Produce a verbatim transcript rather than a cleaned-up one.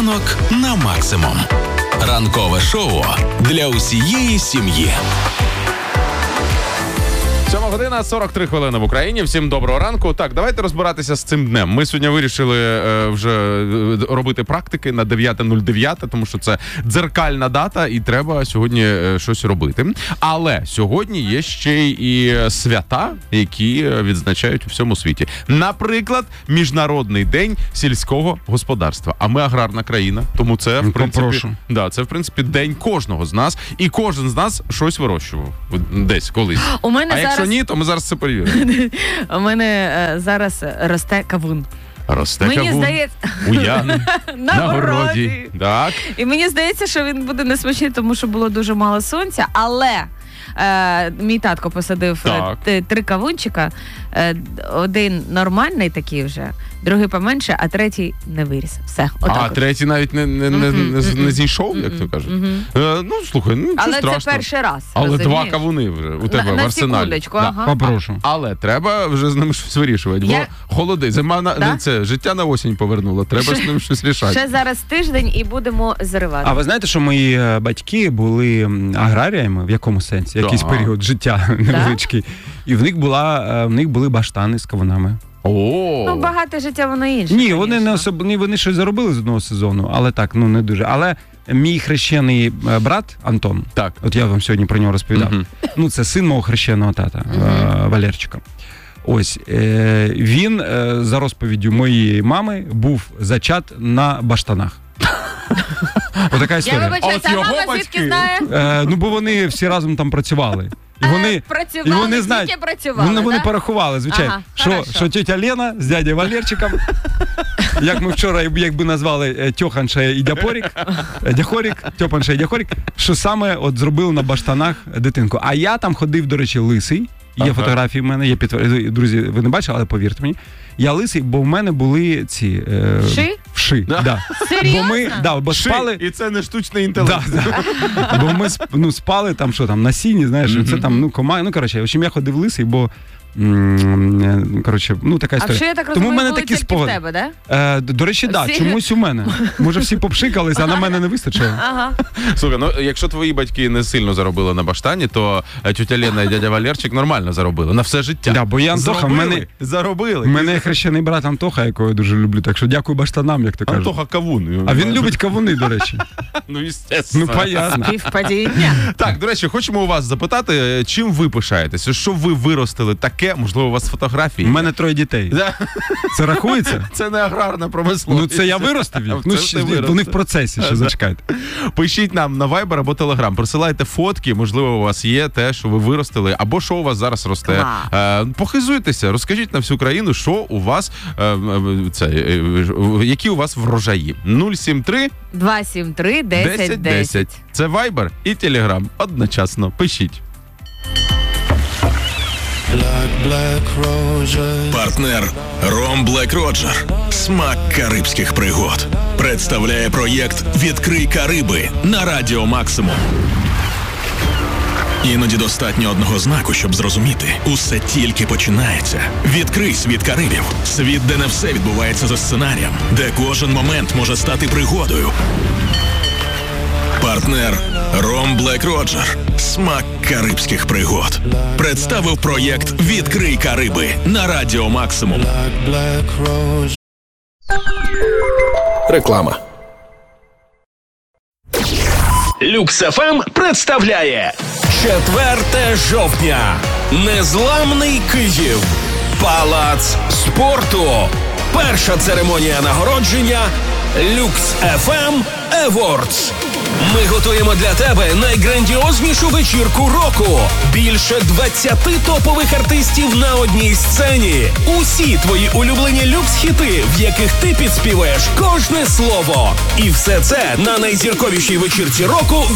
Ранок на максимум. Ранкове шоу для усієї сім'ї. Сьома година, сорок три хвилини в Україні. Всім доброго ранку. Так, давайте розбиратися з цим днем. Ми сьогодні вирішили е, вже робити практики на дев'яте нуль дев'яте, тому що це дзеркальна дата і треба сьогодні е, щось робити. Але сьогодні є ще і свята, які відзначають у всьому світі. Наприклад, Міжнародний день сільського господарства. А ми аграрна країна, тому це, в принципі, да, це, в принципі, день кожного з нас. І кожен з нас щось вирощував десь колись. У мене а зараз... якщо ні, то ми зараз це перевіримо. У мене е, зараз росте кавун. Росте мені кавун здається... у Яни на, на городі. Так. І мені здається, що він буде несмачний, тому що було дуже мало сонця, але е, мій татко посадив т- три кавунчика. Е, один нормальний такий вже, другий поменше, а третій не виріс. Все, отак. А, от. третій навіть не, не, не, не, не зійшов, як то кажуть? Е, ну, слухай, ну, але страшного. це перший раз. Але розумієш? два кавуни вже у тебе на, в на арсеналі. секундочку, Да. ага. Попрошу. Але треба вже з ними щось вирішувати, Я... бо холоди, зима на да? це, життя на осінь повернуло, треба ще, з ним щось рішати. Ще зараз тиждень і будемо заривати. А ви знаєте, що мої батьки були аграріями в якому сенсі? Да. Якийсь період життя невеличкий. І в них була в них були баштани з кавунами. О. Ну, багате життя, воно інше. Ні, вони не особ... Ні, вони щось заробили з одного сезону, але так, ну не дуже. Але мій хрещений брат Антон, так, от я вам сьогодні про нього розповідав. Uh-huh. Ну, це син мого хрещеного тата uh-huh. Валерчика. Ось е- він е- за розповіддю моєї мами був зачат на баштанах. Отака історія. Я вибачаюся, а мама звідки знає? Е, ну, бо вони всі разом там працювали. І вони, працювали, і вони знають, тільки працювали, вони, вони да? порахували, звичайно, ага, що, що тетя Лена з дядя Валерчиком, як ми вчора, якби назвали Тьоханша і Дяпорік, Дяхорік, Тьопанша і Дяхорік, що саме от зробили на баштанах дитинку. А я там ходив, до речі, лисий. Є ага. фотографії в мене, є підтвердження. Друзі, ви не бачили, але повірте мені. Я лисий, бо в мене були ці... Е, вши? Вши, да. да. Серйозно? Бо ми, да, бо Вши, спали... і це не штучний інтелект. Да, да. Бо ми ну, спали там, що там, на сіні, знаєш, mm-hmm. це там, ну, комай... Ну, коротше, в общем, я ходив лисий, бо... М- коротше, ну, така історія. А вши, я так Тому розумію, в мене були такі тільки спогади. в тебе, да? Е, до речі, так, да, чомусь у мене. Може, всі попшикались, а на мене не вистачило. Ага. Слухай, ну, якщо твої батьки не сильно заробили на баштані, то тетя Лена і дядя Валерчик нормально заробили, на все життя. Да, бо я Антоха, в мене... Заробили. У мене є хрещений брат Антоха, якого я дуже люблю, так що дякую баштанам, як то кажуть. Антоха кавун. А він любить кавуни, до речі. Ну, естественно. Ну, понятно. Співпадіння. Так, до речі, хочемо у вас запитати, чим ви пишаєтеся? Що ви виростили таке? Можливо, у вас фотографії? У мене троє дітей. Да. Це рахується? Це не аграрна промисловість. Ну, це я виростив їх. Ну, ще, вони в процесі, ще зачекайте. Пишіть нам на Viber або Telegram, присилайте фотки, можливо, у вас є те, що ви виростили, або що у вас зараз росте. Е, похизуйтеся, розкажіть на всю країну, що у вас, е, це, е, які у вас врожаї. нуль сім три два сім три десять десять. Це Viber і Telegram. Одночасно. Пишіть. Партнер Ром Блек Роджер. Смак карибських пригод. Представляє проєкт «Відкрий Кариби» на Радіо Максимум. Іноді достатньо одного знаку, щоб зрозуміти. Усе тільки починається. Відкрий світ Карибів. Світ, де не все відбувається за сценарієм. Де кожен момент може стати пригодою. Партнер Ром Блек Роджер. Смак карибських пригод. Представив проєкт «Відкрий Кариби» на Радіо Максимум. Реклама. Люкс еф ем представляє четверте жовтня. Незламний Київ. Палац спорту. Перша церемонія нагородження Люкс еф ем Awards. Ми готуємо для тебе найграндіознішу вечірку року. Більше двадцяти топових артистів на одній сцені. Усі твої улюблені люкс-хіти, в яких ти підспіваєш кожне слово. І все це на найзірковішій вечірці року